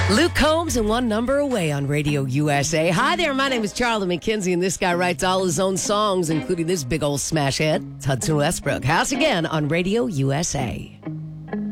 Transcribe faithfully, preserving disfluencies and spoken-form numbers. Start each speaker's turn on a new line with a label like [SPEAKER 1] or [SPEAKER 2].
[SPEAKER 1] Luke Combs and One Number Away on Radio U S A. Hi there, my name is Charlie McKenzie, and this guy writes all his own songs, including this big old smash hit. It's Hudson Westbrook. House again on Radio U S A.